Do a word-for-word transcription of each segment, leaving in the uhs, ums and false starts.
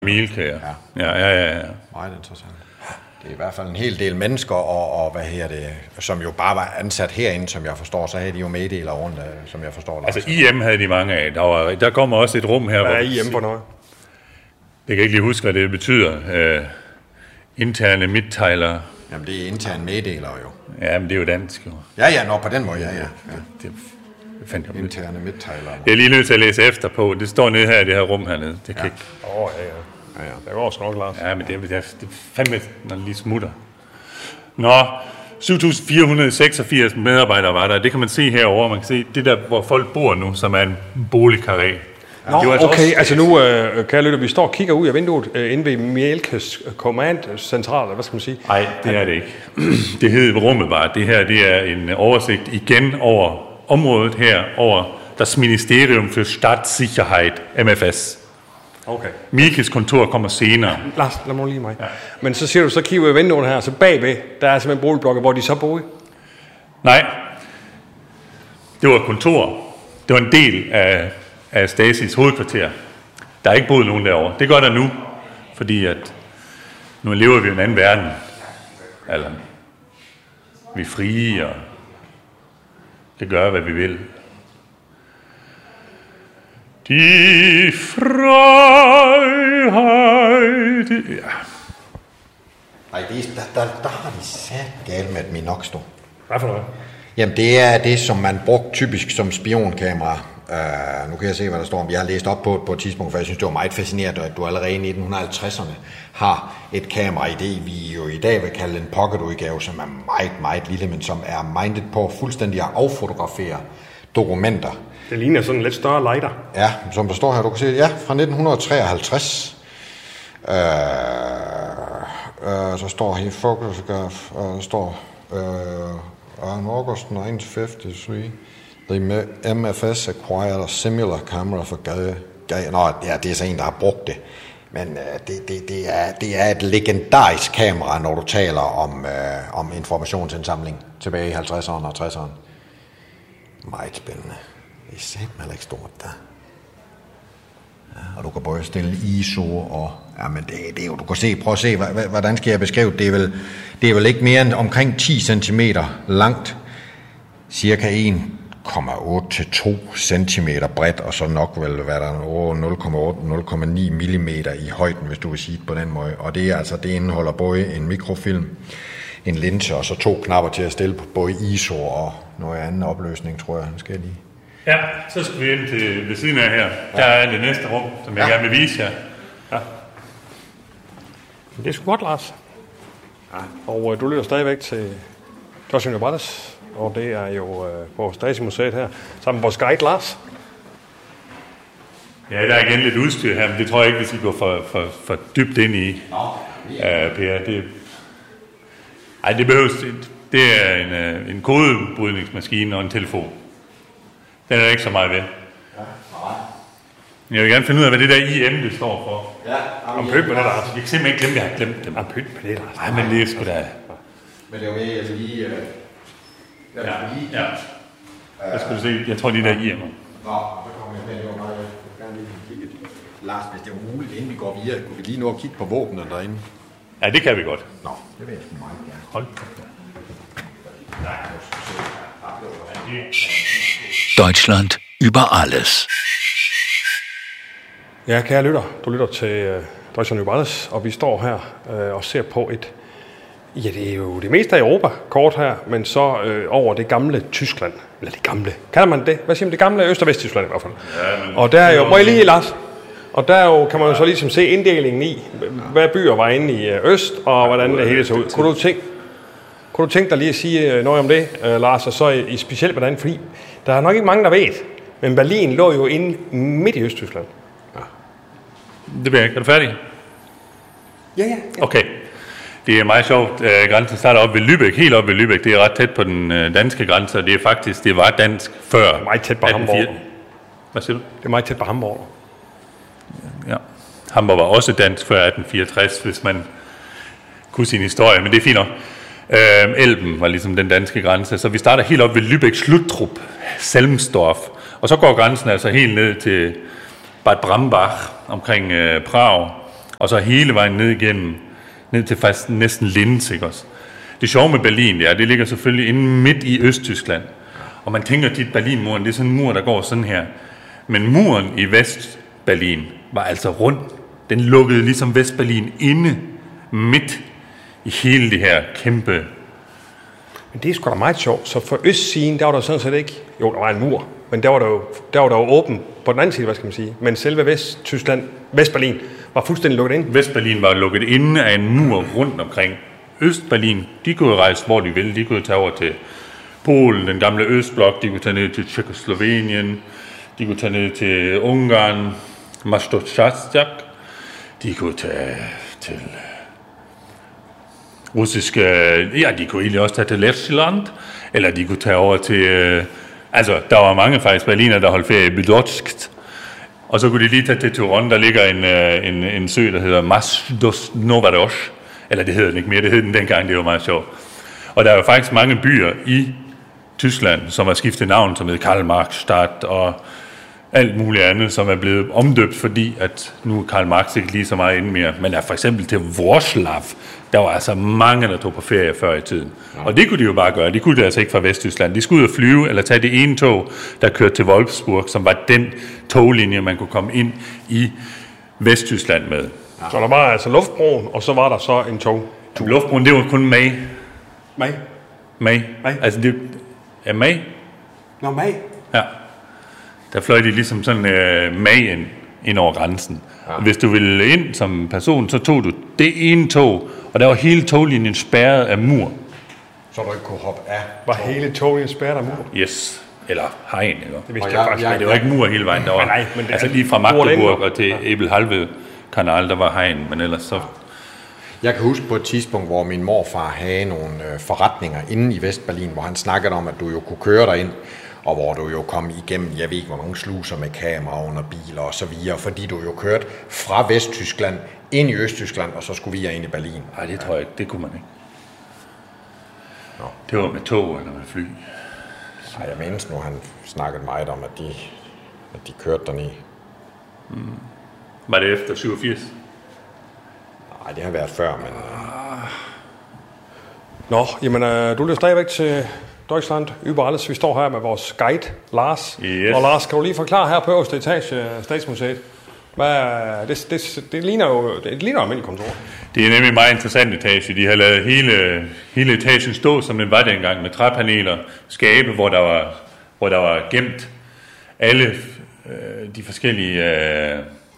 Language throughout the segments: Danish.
Mielke, ja. Ja, ja, ja, ja. Meget interessant. Det er i hvert fald en hel del mennesker, og, og hvad her det, som jo bare var ansat herinde, som jeg forstår, så havde de jo meddelere rundt, som jeg forstår. Altså I M havde de mange af. Der, var, der kommer også et rum her. Hvad er I M for noget? Jeg kan ikke lige huske, hvad det betyder. Uh, interne midtejler. Jamen det er interne meddelere jo. Ja, men det er jo dansk jo. Ja, ja, nå, på den måde, ja, ja. ja. Det, det fandt jeg interne midtejler. Jeg er lige nødt til at læse efter på. Det står nede her i det her rum hernede. Det kan ja. ikke... Åh, oh, ja, ja. Ja, ja. Det går også nok, Lars. Ja, men det er, det er, det er fandme, når det lige smutter. Nå, syv tusind fire hundrede og seksogfirs medarbejdere var der. Det kan man se herovre. Man kan se det der, hvor folk bor nu, som er en boligkarré. Nå, altså okay. Også... Altså nu, øh, kære lytter, vi står og kigger ud af vinduet øh, inde ved Mielkes command-central, hvad skal man sige? Nej, det er det ikke. Det hedder rummet bare. Det her, det er en oversigt igen over området her, over das Ministerium für Staatssicherheit, M F S. Okay. Mielkes kontor kommer senere. Lars, lad mig lige mig. Ja. Men så siger du, så kigger vi i vinduet her, så bagved, der er simpelthen boligblokke, hvor de så boede? Nej. Det var et kontor. Det var en del af, af Stasis hovedkvarter. Der er ikke boet nogen derovre. Det gør der nu, fordi at nu lever vi i en anden verden. Altså, vi er frie og kan gøre, hvad vi vil. Die Freiheit... Ja. Ej, det er, der, der, der har de sat galt med et Minox, du. Hvad for noget? Jamen, det er det, som man brugte typisk som spionkamera. Uh, nu kan jeg se, hvad der står. Jeg har læst op på, på et tidspunkt, for jeg synes, det var meget fascinerende, at du allerede i nitten halvtredserne har et kamera i det, vi jo i dag vil kalde en pocketudgave, som er meget, meget lille, men som er mindet på fuldstændig at affotografere dokumenter. Det ligner sådan en lidt større lighter. Ja, som der står her, du kan se, ja, fra nitten treoghalvtreds. Uh, uh, så står her, photograph, uh, der står, uh, on August nineteen fifty-three, the M F S acquired a similar camera for Gaia. Gaia. Nå, ja, det er så en, der har brugt det. Men uh, det, det, det, er, det er et legendarisk kamera, når du taler om, uh, om informationsindsamling tilbage i halvtredserne og tresserne. Meget spændende. Det er simpelthen ikke stort der. Ja, og du kan både stille I S O og... Ja, men det, det er jo... Du kan se... Prøv at se, hvordan skal jeg beskrive det? Det er vel, det er vel ikke mere end omkring ti centimeter langt. Cirka en komma otte til to centimeter bredt, og så nok vel, hvad der er, nul komma otte til nul komma ni millimeter i højden, hvis du vil sige det på den måde. Og det er altså, det indeholder både en mikrofilm, en linse, og så to knapper til at stille på både I S O og noget anden opløsning, tror jeg. Skal jeg lige... Ja, så skal vi ind til ved siden af her. Der er det næste rum, som jeg ja. gerne vil vise jer. Ja. Det er sgu godt, Lars. Ja. Og uh, du lytter stadigvæk til Joshua Brothers, og det er jo uh, på Stasi-museet her, sammen med vores guide, Lars. Ja, der er igen lidt udstyr her, men det tror jeg ikke, hvis I går for, for, for dybt ind i. Nå, uh, Per, det... Ej, det behøves... Det er en, uh, en kodebrydningsmaskine og en telefon. Den er ikke så meget ved. Ja, nej. Jeg vil gerne finde ud af, hvad det der I M det står for. Ja, om pyt med det, Lars. Jeg kan simpelthen ikke glemme, at jeg har glemt dem. Om pyt med det, Lars. Nej, men det er sgu da... Men det er jo med, altså lige... Uh... Ja, ja. Jeg skal du se, jeg tror, det der I M. Nå, så kommer jeg med, det var meget... Jeg vil gerne lige kigge. Lars, hvis det er muligt, inden vi går videre, kunne vi lige nå at kigge på våbnene derinde? Ja, det kan vi godt. Nå, det vil jeg sgu meget gerne. Hold da. Deutschland über alles. Ja, kære lytter, du lytter til uh, Deutschland über alles, og vi står her uh, og ser på et, ja, det er jo det meste af Europa kort her, men så uh, over det gamle Tyskland, eller det gamle, kalder man det? Hvad siger man? Det gamle Øst- og Vest-Tyskland i hvert fald. Ja, men, og der er jo, må jeg lige, Lars, og der er jo, kan man jo så ligesom se inddelingen i, hvad byer var inde i Øst, og hvordan det hele så ud. Kunne du tænke, kunne du tænke dig lige at sige noget om det, uh, Lars, og så i, i specielt hvordan, fordi der er nok ikke mange, der ved, men Berlin lå jo inde midt i Østtyskland. Ja. Det bliver jeg ikke. Er du færdig? Ja, ja, ja. Okay. Det er meget sjovt. Grænsen starter op ved Lübeck, helt op ved Lübeck. Det er ret tæt på den danske grænse, og det er faktisk, det var dansk før. Det er meget tæt på Hamburg. Hvad siger du? Det er meget tæt på Hamburg. Ja. Hamburg var også dansk før atten fireogtres, hvis man kunne sin historie, men det er fint nok. Øh, Elben var ligesom den danske grænse, så vi starter helt op ved Lübeck, Sluttrup, Selmsdorf, og så går grænsen altså helt ned til Bad Brambach omkring øh, Prag, Og så hele vejen ned igennem, ned til faktisk næsten Linz, ikke også? Det sjove med Berlin, det er, det ligger selvfølgelig inde midt i Østtyskland. Og man tænker tit, Berlinmuren, det er sådan en mur, der går sådan her. Men muren i Vestberlin var altså rund. Den lukkede ligesom Vestberlin inde midt i hele det her kæmpe... Men det er sgu da meget sjovt. Så for østsiden, der var der sådan set ikke... Jo, der var en mur, men der var der jo, der var der jo åben på den anden side, hvad skal man sige. Men selve Vesttyskland, Vestberlin, var fuldstændig lukket ind. Vestberlin var lukket inde af en mur rundt omkring. Østberlin, de kunne rejse, hvor de ville. De kunne tage over til Polen, den gamle Østblok. De kunne tage ned til Tjekkoslovenien. De kunne tage ned til Ungarn, Mastosjak. De kunne tage til russiske... Ja, de kunne egentlig også tage til Letland. Eller de kunne tage over til... Altså, der var mange faktisk berliner, der holdt ferie i Bydgoszcz. Og så kunne de lige tage til Tyrol, der ligger en, en, en sø, der hedder Masdos Novados. Eller det hedder den ikke mere, det hed den dengang, det var meget sjovt. Og der er jo faktisk mange byer i Tyskland, som har skiftet navn, som hedder Karl Marx-Stadt og alt muligt andet, som er blevet omdøbt, fordi at nu er Karl Marx ikke lige så meget inde mere. Men er for eksempel til Wroclaw, der var altså mange, der tog på ferie før i tiden. Ja. Og det kunne de jo bare gøre. De kunne det altså ikke fra Vesttyskland. De skulle ud og flyve, eller tage det ene tog, der kørte til Wolfsburg, som var den toglinje, man kunne komme ind i Vesttyskland med. Ja. Så der var altså luftbroen, og så var der så en tog. Luftbroen, det var kun May. May? May. May? Altså, det er May. Nå, May? Ja. Der fløj de ligesom sådan øh, May ind, ind over grænsen. Ja. Hvis du ville ind som person, så tog du det ene tog, og der var hele toglinjen spærret af mur. Så du ikke kunne hoppe af. Var hele toglinjen spærret af mur? Yes. Eller hegn, eller? Det vidste og jeg, jeg faktisk. Ja, det var ikke mur hele vejen. Der var, nej, men det, altså lige fra Magdeburg og til ja. Ebelhalve kanal, der var hegn, men ellers så... Jeg kan huske på et tidspunkt, hvor min morfar havde nogle øh, forretninger inde i Vestberlin, hvor han snakkede om, at du jo kunne køre derind, og hvor du jo kom igennem, jeg ved ikke, hvor mange sluser med kameraer under biler og så videre, fordi du jo kørte fra Vesttyskland ind i Østtyskland, og så skulle vi ind i Berlin. Nej, det tror jeg ikke. Det kunne man ikke. Nå. Det var med tog eller med fly. Ej, jeg mindes nu, han snakkede meget om, at de, at de kørte dernede. Mm. Var det efter syvogfirs? Nej, det har været før, men... Nå, jamen, øh, du lytter stadigvæk til Deutschland über alles. Vi står her med vores guide, Lars. Yes. Og Lars, kan du lige forklare her på øverste etage af Statsmuseet? Hvad, det, det, det ligner jo det ligner almindeligt kontor. Det er nemlig en meget interessant etage. De har lavet hele, hele etagen stå, som den var dengang, med træpaneler, skabe, hvor der var, hvor der var gemt alle øh, de forskellige... Øh,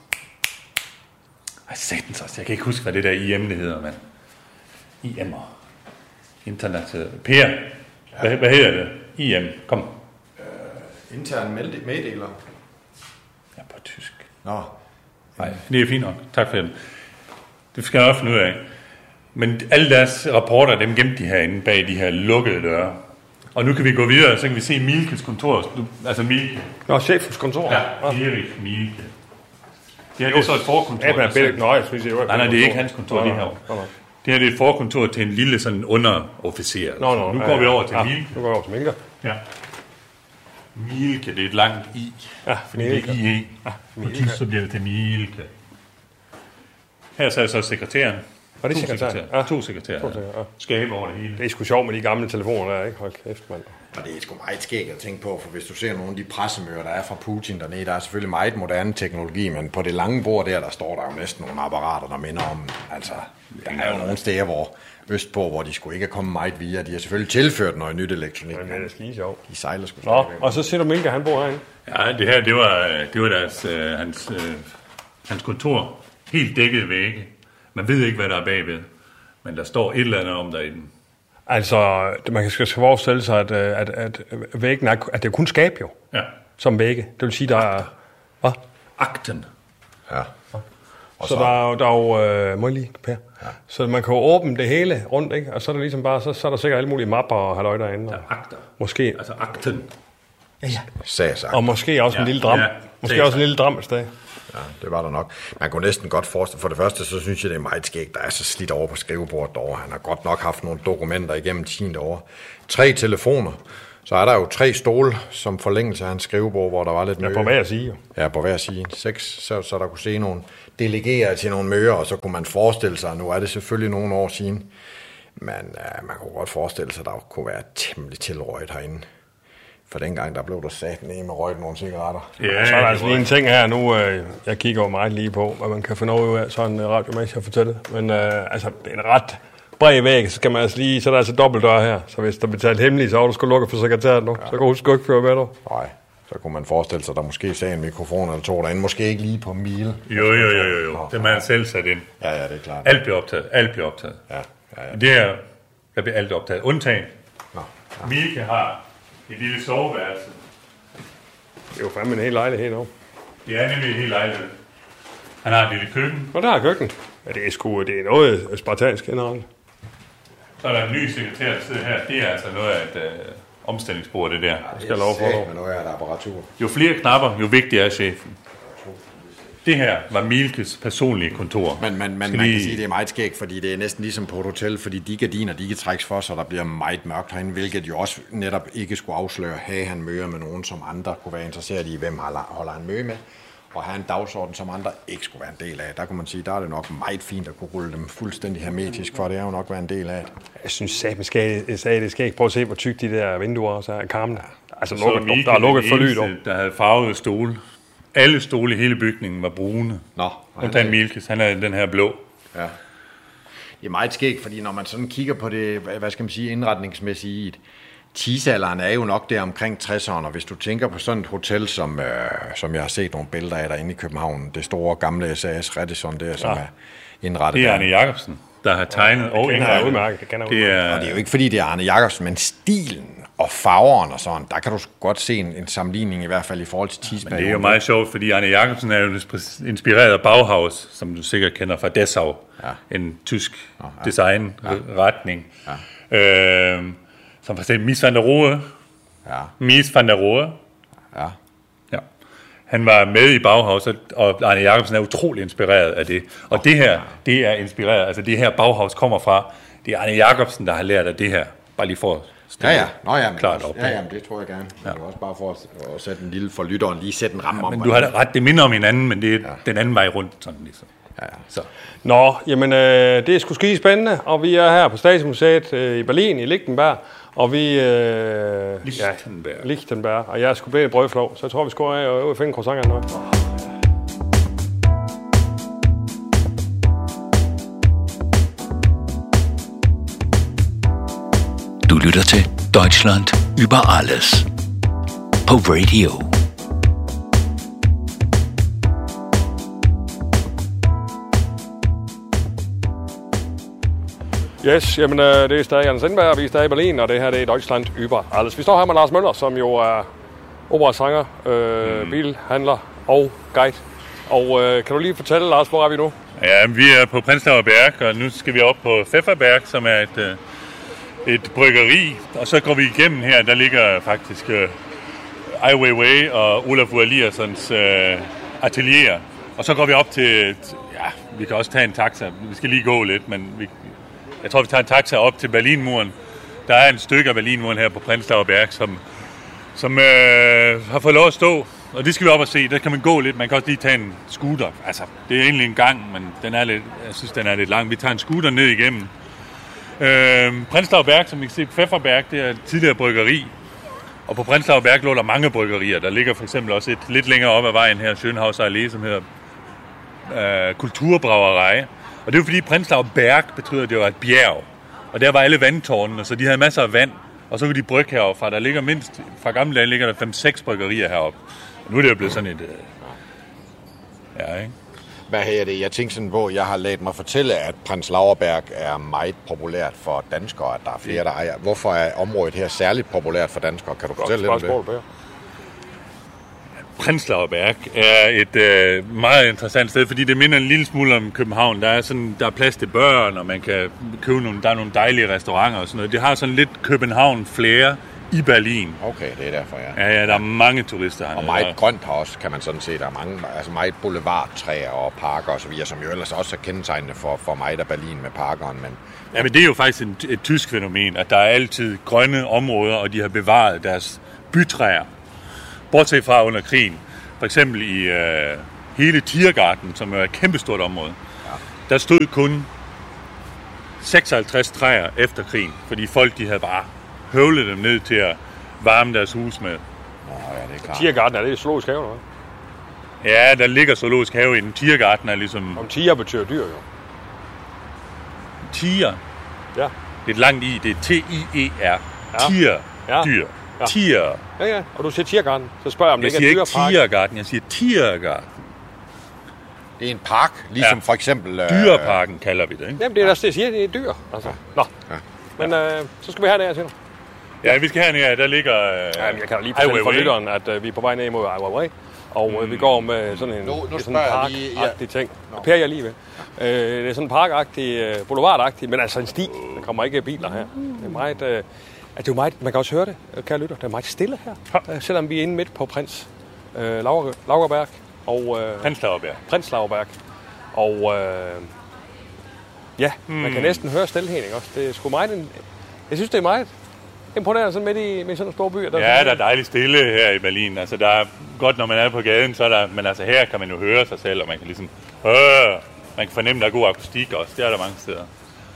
Satans også. Jeg kan ikke huske, hvad det der I M det hedder, mand. I M'er. International. Per. Ja. Hvad, hvad hedder det? I M. Kom. Øh, intern meddeler. Ja, på tysk. Nå. Nej, det er fint nok. Tak for det. Det skal jeg også finde ud af. Men alle deres rapporter, dem gemte de herinde bag de her lukkede døre. Og nu kan vi gå videre, så kan vi se Mielkes kontor. Altså Mielke. Nå, chefens kontor. Ja, Erik Mielke. Det her det er så et forkontor. Ja, men jeg ikke nøje, synes jeg. Nej, nej, det er ikke hans kontor, det her. Det her det er et forkontor til en lille sådan underofficer. Nå, nå, nu går ja, vi over til ja, Mielke. Nu går vi over til Mielke. Ja. Mielke, det er et langt I. Ja, Mielke. Det er I E. Ja, Mielke. Så bliver det til Mielke. Her så er så sekretæren. Og det er sekretæren? Ja. To sekretærer. To sekretærer. Ja. Skabe over det hele. Det er sgu sjovt med de gamle telefoner der, ikke? Hold kæft, mand. Og det er sgu meget skægt at tænke på, for hvis du ser nogle af de pressemøder, der er fra Putin dernede, der er selvfølgelig meget moderne teknologi, men på det lange bord der, der står der jo næsten nogle apparater, der minder om, altså, der er jo nogle steder, hvor østpå, hvor de skulle ikke komme meget via. De har selvfølgelig tilført noget nyt elektronik. Men det er skide sjovt. De sejler sgu. Nå, og så ser du Mielke, han bor herinde. Ja, det her, det var, det var deres, øh, hans, øh, hans kontor. Helt dækket vægge. Man ved ikke, hvad der er bagved. Men der står et eller andet om derinde. Altså, man kan forestille sig, at, at, at væggen er, at det er kun skab jo, ja. Som vægge. Det vil sige, der er... Hvad? Akten. Ja. Og så, så der er jo... Der er jo øh, må jeg lige, Per? Ja. Så man kan jo åbne det hele rundt, ikke? Og så er der ligesom bare... Så, så er der sikkert alle mulige mapper og halløj derinde. Ja, akter. Måske... Altså akten. Ja, ja. Sags og måske også ja, en lille dram. Ja, måske også en lille dram et sted. Ja, det var der nok. Man kunne næsten godt forestille. For det første, så synes jeg, det er meget skægt, der er så slidt over på skrivebordet derovre. Han har godt nok haft nogle dokumenter igennem tiende år. Tre telefoner, Så er der jo tre stole som forlængelse af hans skrivebord, hvor der var lidt Ja, møde. på hver side jo. Ja, på hver side. Seks, så, så der kunne se nogle delegere til nogle møder, og så kunne man forestille sig, nu er det selvfølgelig nogle år siden, men uh, man kunne godt forestille sig, at der kunne være temmelig tilrøget herinde. For dengang, der blev der sat ned med røget nogle cigaretter. Ja, så er der altså lige en ting her nu, øh, jeg kigger jo meget lige på, hvad man kan finde ud af, sådan en radio, mens jeg fortæller. Men øh, altså, det er en ret bred væg, så skal man altså lige, så er der altså dobbeltdør her. Så hvis der bliver talt hemmeligt, så har du sgu lukket for sekretæret nu. Ja. Så kan du huske ikke føre med dig. Nej, så kunne man forestille sig, at der måske sagde en mikrofon eller to derinde. Måske ikke lige på mile. Jo, jo, jo, jo, jo. Det man selv sat ind. Ja, ja, det er klart. Alt bliver optaget, alt bliver optaget. Ja, ja, ja. Det her, der bliver alt optaget. Undtagen. Nå, ja. Milke har et lille soveværelse. Det er jo fandme en hel lejlighed nu. Det er nemlig helt lejlighed. Han har et lille køkken. Og der er køkken. Ja, det er sgu, det er noget spartansk indrettet. Så er der en ny sekretær, der sidder her. Det er altså noget af et øh, omstillingsbord, det der. Det skal jeg lov for. Det noget af et apparatur. Jo flere knapper, jo vigtigere er chefen. Det her var Mielkes personlige kontor. Men, men, men man lige... kan sige, at det er meget skægt, fordi det er næsten ligesom på et hotel, fordi de gardiner, de kan trækkes for, så der bliver meget mørkt herinde, hvilket jo også netop ikke skulle afsløre, have han møder med nogen, som andre kunne være interesseret i, hvem holder han møde med, og have en dagsorden, som andre ikke skulle være en del af. Der kunne man sige, der er det nok meget fint at kunne rulle dem fuldstændig hermetisk, for det er jo nok være en del af det. Jeg synes, at man skal, jeg sagde, det skal ikke prøve at se, hvor tyk de der vinduer også er, karmene. Altså, så lukket, der er lukket for lyd. Der havde farvede stole. Alle stole i hele bygningen var brune. Nå. Undtagen Mielkes, han er den her blå. Ja. Det er meget skægt, fordi når man sådan kigger på det, hvad skal man sige, indretningsmæssigt, tidsalderen er jo nok der omkring tresserne, og hvis du tænker på sådan et hotel, som, øh, som jeg har set nogle billeder af derinde i København, det store gamle S A S Radisson der, som ja. er indrettet. Det er Arne Jacobsen, der har tegnet ja, og indrettet. Udmærket, det kender det er... Og det er jo ikke fordi, det er Arne Jacobsen, men stilen og farverne og sådan, der kan du godt se en, en sammenligning i hvert fald i forhold til tidsperioden. Men det er jo meget sjovt, fordi Arne Jacobsen er jo inspireret af Bauhaus, som du sikkert kender fra Dessau, ja. en tysk oh, ja. designretning. Ja. Øh, som for eksempel Mies van der Rohe. Ja. Mies van der Rohe. Ja. Ja. Han var med i Bauhaus, og Arne Jacobsen er utrolig inspireret af det. Og oh, det her, ja. det er inspireret, altså det her Bauhaus kommer fra, det er Arne Jacobsen, der har lært af det her. Bare lige for Ja, ja. Nå, ja, men, klart op. Ja, ja, men det tror jeg gerne. Ja. Det er også bare for at, at sætte en lille for lytteren, lige sætte en ramme ja, om. Men du har ret, det minder om hinanden, men det er ja. den anden vej rundt, sådan ligesom. Ja, ja. Så. Nå, jamen, øh, det er sgu skide spændende, og vi er her på Stasi-museet øh, i Berlin, i Lichtenberg, og vi... Øh, Lichtenberg. Ja, Lichtenberg, og jeg er sgu blevet et brødflov, så jeg tror, vi skal af og finde croissanter nu. Du lytter til Deutschland über alles på radio. Yes, jamen øh, det er stadig Anders Sindberg, og vi er stadig i Berlin, og det her det er Deutschland über alles. Vi står her med Lars Møller, som jo er operasanger, øh, mm. bilhandler og guide. Og øh, kan du lige fortælle, Lars, hvor er vi nu? Ja, vi er på Prenzlauer Berg, og nu skal vi op på Pfefferberg, som er et... Øh et bryggeri, og så går vi igennem her, der ligger faktisk uh, Ai Weiwei og Olaf Eliassons uh, atelier, og så går vi op til, ja, vi kan også tage en taxa, vi skal lige gå lidt, men vi, jeg tror, vi tager en taxa op til Berlinmuren. Der er en stykke af Berlinmuren her på Prenzlauer Berg, som, som uh, har fået lov at stå, og det skal vi op og se, der kan man gå lidt, man kan også lige tage en scooter, altså, det er egentlig en gang, men den er lidt, jeg synes, den er lidt lang, vi tager en scooter ned igennem. Øh, Prenzlauer Berg, som I kan se på Pfefferberg, det er et tidligere bryggeri. Og på Prenzlauer Berg lå der mange bryggerier. Der ligger for eksempel også et lidt længere op ad vejen her, Schönhauser Allé, som hedder øh, Kulturbrauerei. Og det er jo fordi Prenzlauer Berg betyder, at det var et bjerg. Og der var alle vandtårnene, så de havde masser af vand. Og så kunne de brygge heroppe. Der ligger mindst, fra gamle dage ligger der fem seks bryggerier heroppe. Og nu er det jo blevet sådan et... Øh, ja, ikke? Hvad her det? Jeg tænkte sådan på, jeg har ladet mig fortælle, at Prenzlauer Berg er meget populært for danskere, at der er flere, der ejer. Hvorfor er området her særligt populært for danskere? Kan du fortælle lidt om det? Prenzlauer Berg er et øh, meget interessant sted, fordi det minder en lille smule om København. Der er, sådan, der er plads til børn, og man kan købe nogle, der er nogle dejlige restauranter og sådan noget. Det har sådan lidt København-flair. i Berlin. Okay, det er derfor, ja. Ja, ja, der er mange turister hernede. Og meget grønt har også, kan man sådan se. Der er mange, altså meget boulevardtræer og parker og så videre, som jo ellers også er kendetegnende for, for mig der Berlin med parkeren. Men, ja, men det er jo faktisk et, et tysk fænomen, at der er altid grønne områder, og de har bevaret deres bytræer. Bortset fra under krigen. For eksempel i øh, hele Tiergarten, som er et kæmpestort område. Ja. Der stod kun seksoghalvtreds træer efter krigen, fordi folk de havde bare høvlet dem ned til at varme deres hus med. Nå, ja, det er klart. Tiergarten, er det zoologisk have, eller hvad? Ja, der ligger zoologisk have i den. Tiergarten er ligesom... Om tiger betyder dyr, jo. Tiger? Ja. Det er langt i, det er T I E R. Ja. Tiger. Ja. Dyr. Ja. Tiger. Ja, ja. Og du siger Tiergarten, så spørger jeg, om det Jeg ikke siger er ikke dyrepark. Tiergarten, jeg siger Tiergarten. Det er en park, ligesom Ja. for eksempel... Øh, Dyreparken kalder vi det, ikke? Jamen, det er også det, jeg siger, det er dyr. Altså. Nå. Ja. Men øh, så skal vi have det her til. Ja, vi skal herned, der ligger... Øh, Jamen, jeg kan da lige Ai fortælle for Weiwei. lytteren, at øh, vi er på vej ned imod Ai Weiwei. Og øh, vi går med sådan en, Nu- nu sådan en spørger jeg lige, ja. park-agtig ting. Per, jeg lige ved. Øh, det er sådan en park-agtig, øh, boulevard-agtig, men altså en sti. Der kommer ikke biler her. Det er meget... Øh, altså, det er jo meget, man kan også høre det, kære lytter. Det er meget stille her, øh, selvom vi er inde midt på Prins øh, Lauger, Laugerberg og øh, Prins Lauerberg. Prins Lauerberg. Og øh, ja, hmm. man kan næsten høre stilheden, ikke også? Det er sgu meget... En, jeg synes, det er meget imponerende sådan midt i med sådan en stor by. Der Ja, der er dejligt stille her i Berlin. Altså, der er godt, når man er på gaden, så er der... Men altså, her kan man jo høre sig selv, og man kan ligesom... Øh, man kan fornemme, der er god akustik også. Det er der mange steder.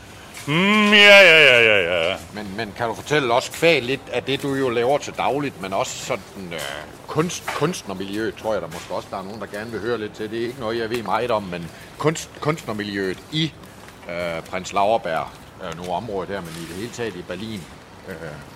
Mm, ja, ja, ja, ja, ja. Men, men kan du fortælle også kvæg lidt af det, du jo laver til dagligt, men også sådan øh, kunst, kunstnermiljøet, tror jeg, der måske også der er nogen, der gerne vil høre lidt til. Det er ikke noget, jeg ved meget om, men kunst, kunstnermiljøet i øh, Prins Lauerberg, øh, nogle områder der, men i det hele taget i Berlin. Øh,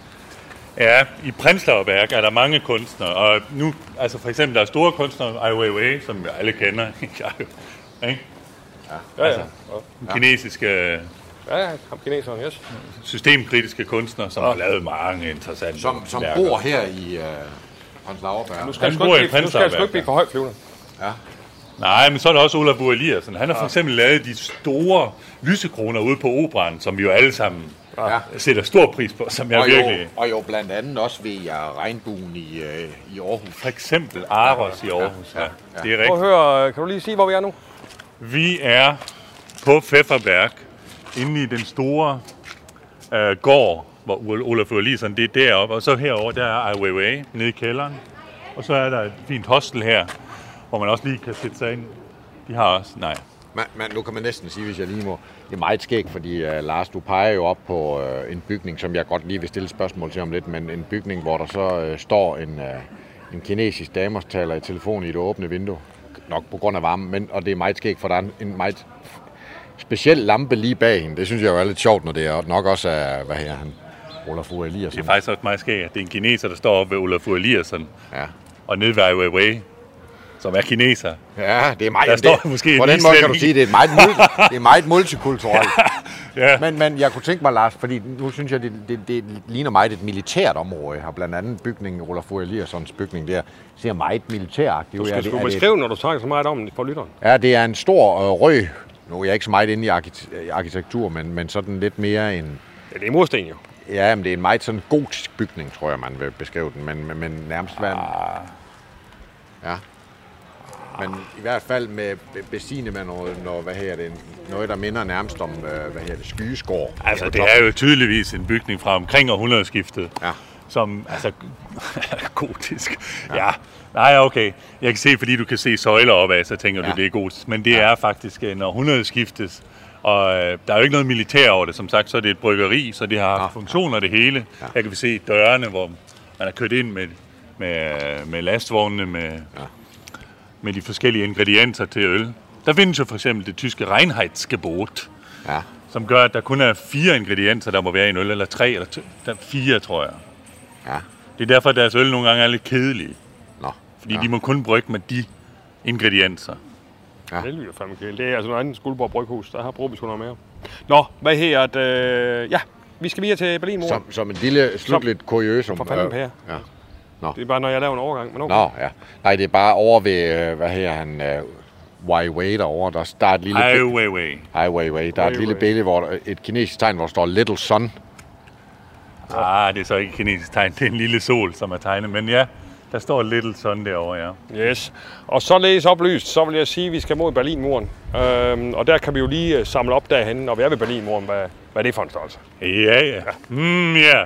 Ja, i Prins Lauerberg er der mange kunstnere, og nu, altså for eksempel, der er store kunstnere, Ai Weiwei, som alle kender, ikke? Ja, ja. Altså, kinesiske, Ja, ja, ham kineseren, yes. systemkritiske kunstnere, som har lavet mange interessante som som værker. bor her i øh, Prins Lauerberg. Nu skal jeg Han sgu bor i ikke blive- nu Prins skal jeg sgu Lauerberg, ikke blive for højt flyvende. Ja. Nej, men så er der også Olaf Bure Eliasson. Han har for eksempel lavet de store lysekroner ude på operan, som vi jo alle sammen Ja. sætter stor pris på, som jeg Og jo, virkelig... og jo blandt andet også ved jeg regnbuen i, øh, i Aarhus. For eksempel Aros i Aarhus. Ja, ja, ja. Det er Prøv at rigtigt. høre, kan du lige sige, hvor vi er nu? Vi er på Pfefferberg, inde i den store øh, gård, hvor Olaf Bure Eliasson, det er deroppe. Og så herover der er Ai Weiwei nede i kælderen. Og så er der et fint hostel her, hvor man også lige kan sætte sig ind. De har også... Nej. Men, men nu kan man næsten sige, hvis jeg lige må... Det er meget skægt, fordi uh, Lars, du peger jo op på uh, en bygning, som jeg godt lige vil stille spørgsmål til om lidt, men en bygning, hvor der så uh, står en, uh, en kinesisk dame, og taler i telefon i et åbne vindue. Nok på grund af varme, men, og det er meget skægt, for der er en meget speciel lampe lige bag hende. Det synes jeg jo er lidt sjovt, når det er nok også er, hvad her han, Olaf Bure Eliasson. Det er faktisk også meget skægt. Det er en kineser, der står oppe ved Olaf Bure Eliasson. Ja. Og nede ved Ai Weiwei, som er kineser. Ja, det er meget... Der står det, måske på en den måde kan du islænding. sige, det er meget, multi, det er meget multikulturelt. Ja. Men, men jeg kunne tænke mig, Lars, fordi nu synes jeg, det, det, det ligner meget et militært område. Jeg har blandt andet bygningen, Olaf Bure Eliassons bygning der, ser meget militæragtig ud. Du Er skal det- sgu er det- beskrive, når du snakker så meget om det for lytteren. Ja, det er en stor øh, rød... Nu er jeg ikke så meget inde i arkite- arkitektur, men, men sådan lidt mere en... Ja, det er mursten jo. Ja, men det er en meget sådan gotisk bygning, tror jeg, man vil beskrive den, men, men, men nærmest være en... Ja. Men i hvert fald med besigende med noget, noget, hvad her det, noget, der minder nærmest om, øh, hvad her det, Skygeskår. Altså, det er jo tydeligvis en bygning fra omkring århundredeskiftet, Ja. som, altså, gotisk. Ja. ja. Nej, okay. Jeg kan se, fordi du kan se søjler opad, så tænker Ja. du, det er gotisk. Men det er faktisk en århundredeskiftes, og øh, der er jo ikke noget militær over det. Som sagt, så er det et bryggeri, så det har haft Ja. funktioner det hele. Ja. Her kan vi se dørene, hvor man har kørt ind med, med, med lastvognene, med, Ja. med de forskellige ingredienser til øl. Der findes jo for eksempel det tyske Reinheitsgebot, Ja. som gør, at der kun er fire ingredienser, der må være i en øl, eller tre, eller to, der er fire, tror jeg. Ja. Det er derfor, at deres øl nogle gange er lidt kedelige, Nå. fordi ja. de må kun brygge med de ingredienser. Ja. Det lyder fandme kedeligt. Det er altså noget andet Skuldborg Bryghus. Der har brugt vi sgu noget mere. Nå, hvad her? At, øh, ja, vi skal videre til Berlin, mor. Som, som en lille slutligt kuriøsum. For fanden, Per. Ja. Det er bare, når jeg laver en overgang. Men okay. Nå, ja. Nej, det er bare over ved, øh, hvad her han, øh, Weiwei derovre. Der, der er et lille... Ai bi- Weiwei. Ai Weiwei. Der er et lille Weiwei. billede, hvor der, et kinesisk tegn, hvor der står Little Sun. Ah, det er så ikke kinesisk tegn. Det er en lille sol, som er tegnet. Men ja, der står Little Sun derovre, ja. Yes. Og således oplyst, så vil jeg sige, at vi skal mod Berlinmuren. Øhm, og der kan vi jo lige samle op derhen, når vi er ved Berlinmuren, hvad, hvad det er for en størrelse. Ja, ja. ja. Mm, ja.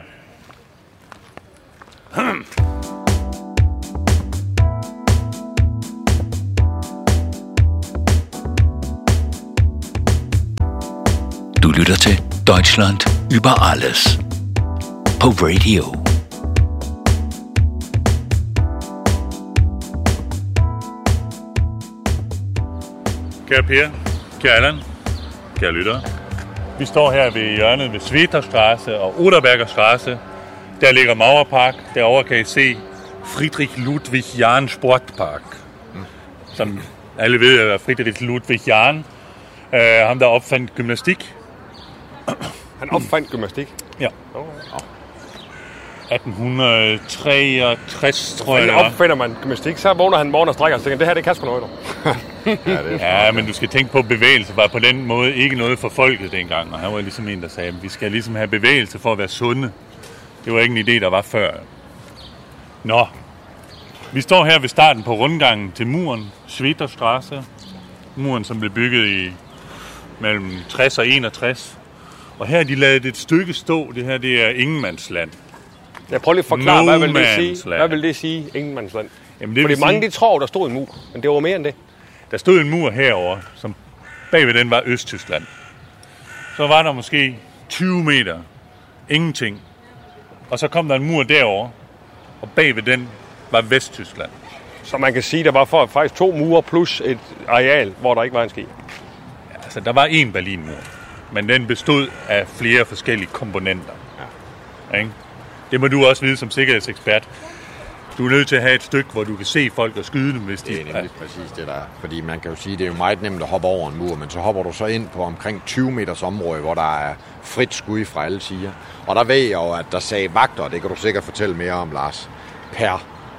Du lytter til Deutschland über alles på Radio. Kære Per, kære Allan, kære lyttere. Vi står her ved hjørnet ved Sweterstraße og Oderberger Straße. Der ligger Mauerpark. Derovre kan I se Friedrich Ludwig Jahn Sportpark. Som alle ved er Friedrich Ludwig Jahn. Uh, ham der opfandt gymnastik. Han opfandt gymnastik? Ja. atten treogtres, tror jeg. Men opfinder man gymnastik, så vågner han morgen og strækker og tænker, det her det kan sgu noget. ja, ja, men du skal tænke på, at bevægelse var på den måde ikke noget for folket dengang. Og han var ligesom en, der sagde, at vi skal ligesom have bevægelse for at være sunde. Det var ikke en idé, der var før. Nå, vi står her ved starten på rundgangen til muren, Sweterstraße. Muren, som blev bygget i mellem tres og enogtres. Og her har de lavet et stykke stå. Det her, det er ingenmandsland. Jeg prøver lige at forklare, No hvad vil det sige? land. Hvad vil det sige, ingenmandsland? Jamen, det Fordi vil mange sige, de tror, der stod en mur, men det var mere end det. der stod en mur herover, som bagved den var Østtyskland. Så var der måske tyve meter. Ingenting. Og så kom der en mur derover, og bagved den var Vesttyskland. Så man kan sige, der var for, faktisk to mure plus et areal, hvor der ikke var en ski. Altså, der var én Berlinmur, men den bestod af flere forskellige komponenter. Ja. Ikke? Det må du også vide som sikkerhedsekspert. Du er nødt til at have et stykke, hvor du kan se folk og skyde dem, hvis de... Det er nemlig præcis det, der er. Fordi man kan jo sige, det er jo meget nemt at hoppe over en mur, men så hopper du så ind på omkring tyve meters område, hvor der er frit skud fra alle sider. Og der ved jeg jo, at der sagde vagter, det kan du sikkert fortælle mere om, Lars, per...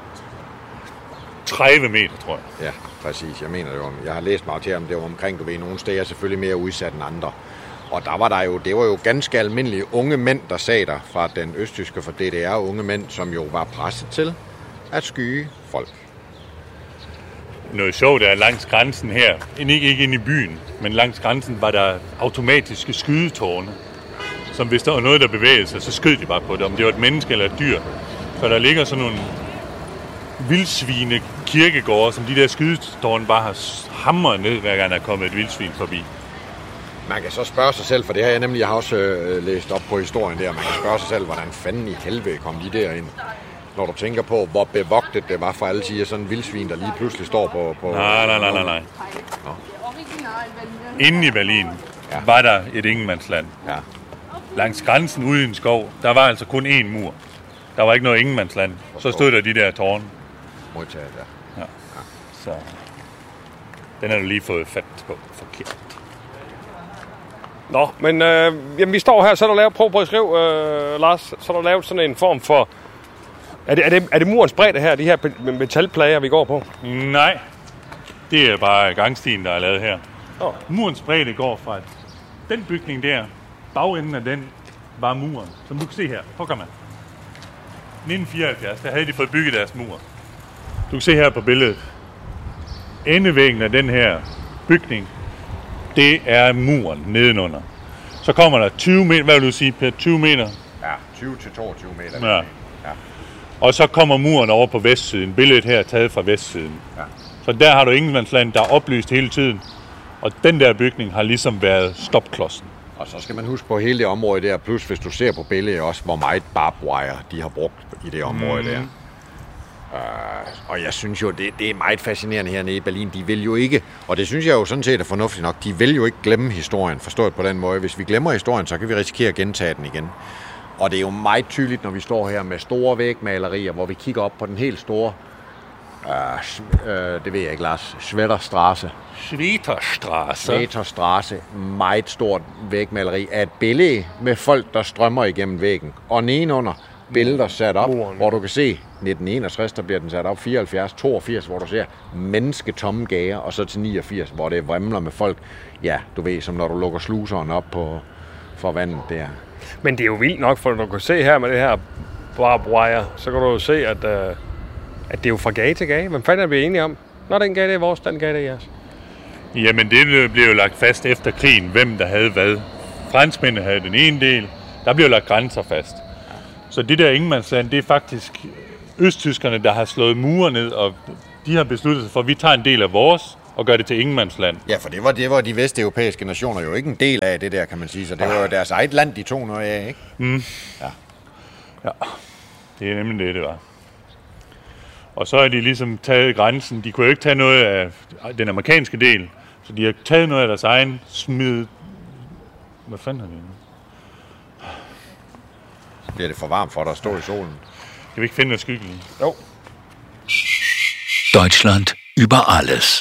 tredive meter, tror jeg. Ja, præcis. Jeg mener det jo. Jeg har læst mig til, om det var omkring, du ved, nogle steder selvfølgelig mere udsat end andre. Og der var der jo, det var jo ganske almindelige unge mænd, der sad der fra den østtyske, for D D R, unge mænd, som jo var presset til at skyde folk. Noget sjovt er, langs grænsen her, ikke, ikke inde i byen, men langs grænsen var der automatiske skydetårne, som hvis der var noget, der bevægede sig, så skød de bare på det, om det var et menneske eller et dyr. Så der ligger sådan nogle vildsvine kirkegårde, som de der skydetårne bare har hamret ned, hver gang der er kommet et vildsvin forbi. Man kan så spørge sig selv, for det har jeg nemlig jeg har også øh, læst op på historien der, man kan spørge sig selv, hvordan fanden i helvede kom de derind? Når du tænker på, hvor bevogtet det var for alle siger, sådan en vildsvin, der lige pludselig står på... på nej, nej, nej, nej, nej. Nå. Inde i Berlin ja. var der et ingenmandsland. Ja. Langs grænsen ude i en skov, der var altså kun én mur. Der var ikke noget ingenmandsland. Så stod der de der tårne. Modtaget, ja. Ja. Så den har du lige fået fat på forkert. Nå, men øh, jamen, vi står her, så er der lavet, prøv på at skrive, øh, Lars, så er der lavet sådan en form for, er det, er det, er det murens bredde her, de her metalplader, vi går på? Nej, det er bare gangstien, der er lavet her. Oh. Murens bredde går fra den bygning der, bagenden af den var muren, som du kan se her. Prøv kom her. nitten fireoghalvfjerds, der havde de fået bygget deres mur. Du kan se her på billedet. Endevæggen af den her bygning, det er muren nedenunder. Så kommer der tyve meter, hvad vil du sige, Per? tyve meter? Ja, tyve til toogtyve meter. Ja. Ja. Og så kommer muren over på vestsiden. Billedet her er taget fra vestsiden. Ja. Så der har du ingenmandsland, der er oplyst hele tiden. Og den der bygning har ligesom været stopklodsen. Og så skal man huske på hele det område der, plus hvis du ser på billedet også, hvor meget barbed wire de har brugt i det område mm. der. Uh, og jeg synes jo, det, det er meget fascinerende hernede i Berlin. De vil jo ikke, og det synes jeg jo sådan set er fornuftigt nok, de vil jo ikke glemme historien, forstået på den måde. Hvis vi glemmer historien, så kan vi risikere at gentage den igen. Og det er jo meget tydeligt, når vi står her med store vægmalerier, hvor vi kigger op på den helt store, uh, uh, det ved jeg ikke, Lars, Sweterstraße. Sweterstraße. Sweterstraße, meget stort vægmaleri af et billede med folk, der strømmer igennem væggen. Og nedenunder billeder sat op, Muren. Hvor du kan se nitten enogtres, der bliver den sat op, fireoghalvfjerds, toogfirs, hvor du ser mennesketomme gader, og så til niogfirs, hvor det vrimler med folk. Ja, du ved, som når du lukker sluseren op på, for vandet der. Men det er jo vildt nok, for du kan se her med det her barbed wire, så kan du jo se, at, uh, at det er jo fra gade til gade. Hvem fanden er vi enige om? Når den gade er vores, den gade er jeres. Jamen, det blev jo lagt fast efter krigen, hvem der havde hvad. Franskmændene havde den ene del, der blev lagt grænser fast. Så det der ingenmandsland, det er faktisk østtyskerne, der har slået mure ned, og de har besluttet sig for, at vi tager en del af vores og gør det til ingenmandsland. Ja, for det var, det var de vesteuropæiske nationer jo ikke en del af det der, kan man sige. Så det var jo deres eget land, de tog noget af, ikke? Mm. Ja. Ja, det er nemlig det, det var. Og så har de ligesom taget grænsen. De kunne jo ikke tage noget af den amerikanske del, så de har taget noget af deres egen smid. Hvad fanden har de nu? Bliver det for varmt for dig at stå i solen? Kan vi ikke finde noget skyggeligt? Jo. Deutschland über alles.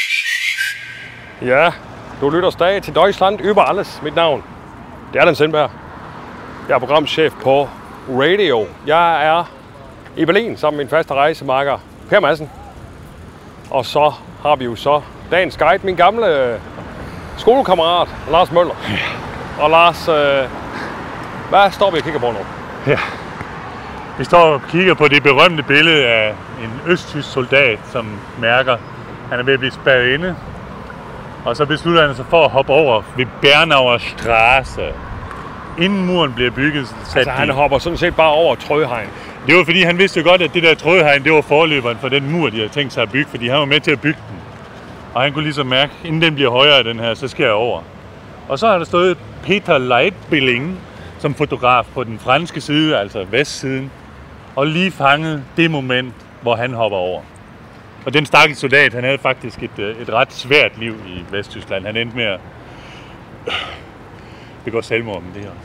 Ja, du lytter stadig til Deutschland über alles. Mit navn, det er Allan Sindberg. Jeg er programchef på Radio. Jeg er i Berlin sammen med min faste rejsemarker Per Madsen. Og så har vi jo så dagens guide, min gamle skolekammerat Lars Møller. Og Lars, øh, hvad står vi og kigger på nu? Ja. Vi står og kigger på det berømte billede af en østtysk soldat, som mærker, han er ved at blive spærret inde. Og så beslutter han sig for at hoppe over ved Bernauer Straße. Inden muren bliver bygget, så Altså, han hopper sådan set bare over Trøjhegn. Det var fordi, han vidste jo godt, at det der Trøjhegn, det var forløberen for den mur, de havde tænkt sig at bygge, fordi han var med til at bygge den. Og han kunne ligesom mærke, inden den bliver højere, den her, så skal jeg over. Og så har der stået Peter Leitbilling som fotograf på den franske side, altså vestsiden, og lige fanget det moment, hvor han hopper over. Og den stakkels soldat, han havde faktisk et, et ret svært liv i Vesttyskland. Han endte med at begå selvmord med det her.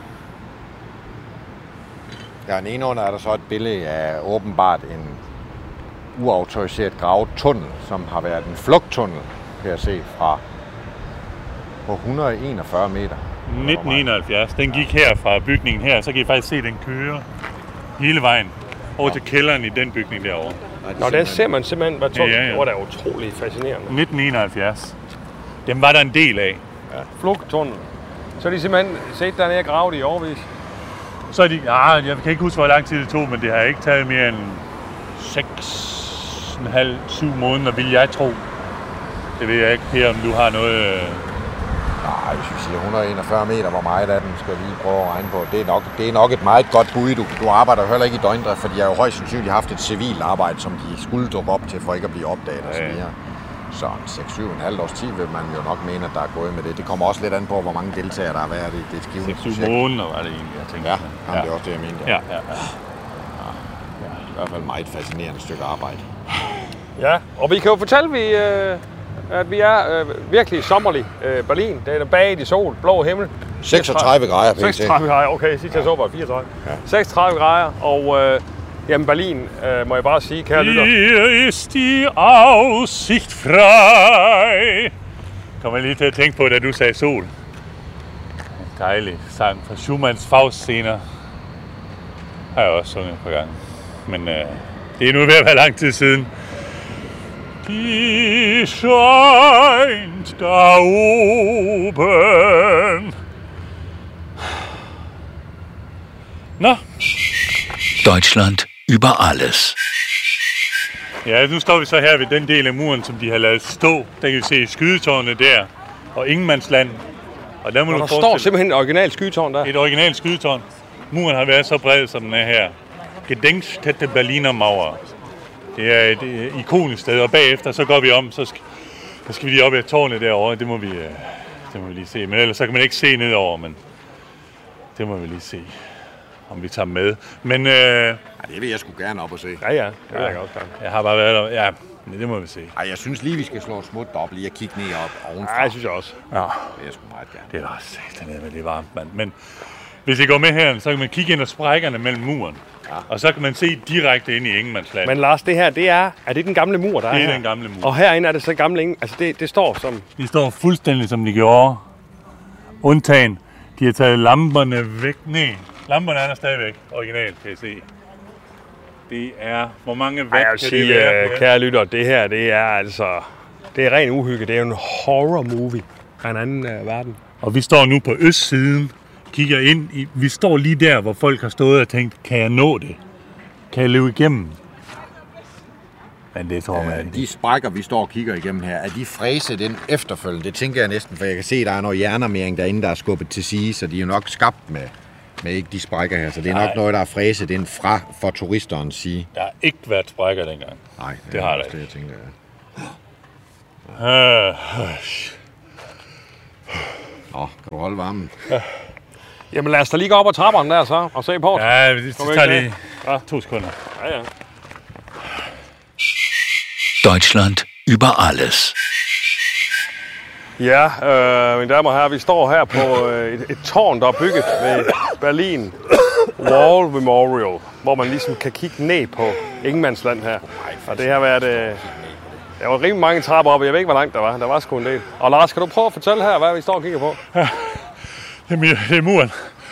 Ja, nedenunder er der så et billede af åbenbart en uautoriseret gravet tunnel, som har været en flugttunnel, kan jeg se, fra på et hundrede og enogfyrre meter. nitten enoghalvfjerds. Den gik her fra bygningen her, så kan I faktisk se, den kører hele vejen over til kælderen i den bygning derovre. Nå, den ser man simpelthen, hvad tog, Ja, ja. hvor det er utroligt fascinerende. nitten enoghalvfjerds. Dem var der en del af. Ja. Flugttunnel. Så er de simpelthen set dernede og gravet i overvis. Så er de, ah, jeg kan ikke huske, hvor lang tid det tog, men det har ikke taget mere end seks komma fem til syv måneder, vil jeg tro. Det ved jeg ikke her, om du har noget... Øh... Nej, hvis vi siger et hundrede og enogfyrre meter, hvor meget af den skal vi lige prøve at regne på. Det er nok, det er nok et meget godt bud. Du, du arbejder jo heller ikke i døgndrift, for de har jo højst sandsynligt haft et civilt arbejde, som de skulle dukke op til, for ikke at blive opdaget og så videre. Så seks syv komma fem års tid vil man jo nok mene, at der er gået med det. Det kommer også lidt an på, hvor mange deltagere der har været i det skivende seks syv måneder var det egentlig, jeg tænkte. Ja, ja. ja, det er også det, jeg mente. Ja, ja, ja. Ja, i hvert fald et meget fascinerende stykke arbejde. Ja, og vi kan jo fortælle, vi, øh, at vi er øh, virkelig sommerlig øh, Berlin. Det er der bag i sol, blå himmel. seksogtredive grader, P T. seksogtredive grader, okay. Sidst jeg så var fireogtredive. Ja. seksogtredive grader, og øh, jamen Berlin, øh, må jeg bare sige, kære lytter. Hier ist die Aussicht frei. Kom jeg lige til at tænke på, da du sagde sol. En dejlig sang fra Schumanns Faust-scener. Har jeg også sunget et par gange. Men øh, det er nu ved at være lang tid siden. Die scheint da oben. Nå. Deutschland über alles. Ja, nu står vi så her ved den del af muren, som de har lavet stå. Der kan vi se skydetårnet der, og ingenmandsland. Og der må Og du der står forestille simpelthen et originalt skytårn der. et originalt skydetårn. Muren har været så bred, som den er her. Gedenkstätte Berliner Mauer. Det er et øh, ikonisk sted, og bagefter så går vi om, så skal, så skal vi lige op ad tårnet derovre. Det må vi, øh, det må vi lige se. Men ellers så kan man ikke se nedover, men det må vi lige se, om vi tager med. Men øh, Ja, det vil jeg sgu gerne op og se. Ja, ja, det vil jeg også gerne. jeg har bare været der. Ja, men det må vi se. Ej, jeg synes lige, vi skal slå et smut op lige og kigge ned op ovenfra. Ja, det synes jeg også. Ja, Det er jeg sgu meget gerne. det er da også satan med det er varmt, mand. Men hvis I går med her, så kan man kigge ind ad sprækkerne mellem muren. Ja. Og så kan man se direkte ind i ingenmandsland. Men Lars, det her, det er, er det den gamle mur, der er Det er her? den gamle mur. Og herinde er det så gamle ingen, altså det, det står som... De står fuldstændig som de gjorde. Undtagen, de har taget lamperne væk. Nej, lamperne er der stadigvæk. Originalt, kan jeg se. Det er, hvor mange watt Ej, jeg vil kan sige, det være? øh, kære lytter, det her, det er altså... Det er ren uhygge. Det er jo en horror movie af en anden øh, verden. Og vi står nu på østsiden, kigger ind. I, vi står lige der, hvor folk har stået og tænkt, kan jeg nå det? Kan jeg løbe igennem? Men det tror man øh, De sprækker, vi står og kigger igennem her, er de fræset ind efterfølgende? Det tænker jeg næsten, for jeg kan se, at der er noget hjernearmering derinde, der er skubbet til side, så de er jo nok skabt med, med ikke de sprækker her. Så det er nok Nej. noget, der er fræset ind fra for turisterens side. Der har ikke været sprækker dengang. Nej, det, det har der ikke. Det, jeg tænker, ja. Nå, kan du holde varmen? Jamen lad os da lige gå op ad trapperne der så, og se på det. Ja, det Kommer tager ikke lige Ja. to sekunder. Ja, ja. Deutschland über alles. Ja, øh, mine damer og herrer, vi står her på øh, et, et tårn, der er bygget ved Berlin Wall Memorial, hvor man ligesom kan kigge ned på Ingenmandsland her. Og det har været... Øh, der var rimelig mange trapper op, jeg ved ikke, hvor langt der var. Der var sgu en del. Og Lars, kan du prøve at fortælle her, hvad vi står og kigger på? Ja. Jamen, det er muren.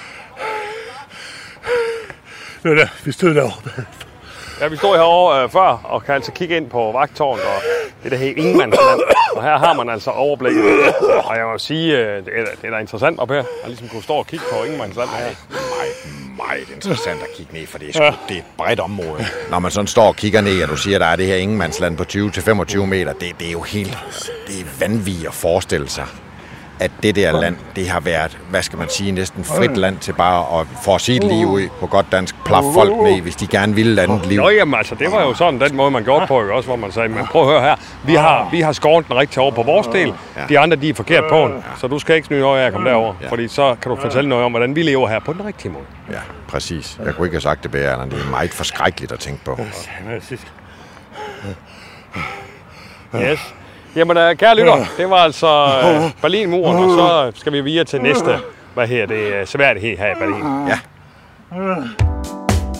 Det var der, vi stod derovre. Ja, vi stod herovre øh, før, og kan altså kigge ind på vagttårnet, og det der hedder Ingenmandsland. Og her har man altså overblikket. Og jeg må sige, øh, det, er, det er da interessant op her, at ligesom kunne stå og kigge på Ingenmandsland her. Meget, meget interessant at kigge ned, for det er, sgu, det er et bredt område. Når man sådan står og kigger ned, og du siger, at der er det her Ingenmandsland på tyve til femogtyve meter, det, det er jo helt det er vanvittigt at forestille sig, at det der land, det har været, hvad skal man sige, næsten frit land til bare at få sit liv ud på godt dansk, plaf folk ned, hvis de gerne ville andet liv. Nå jamen altså, det var jo sådan den måde, man gjorde på, også, hvor man sagde, men prøv at høre her, vi har, vi har skåret den rigtig over på vores del, de andre de er forkert på den, så du skal ikke snyde over af at komme derover, fordi så kan du fortælle noget om, hvordan vi lever her på den rigtige måde. Ja, præcis. Jeg kunne ikke have sagt det bedre, Allan. Det er meget forskrækkeligt at tænke på. Yes. Jamen, kære lytter, det var altså uh, Berlinmuren, og så skal vi videre til næste, hvad her det, seværdighed her i Berlin. Ja.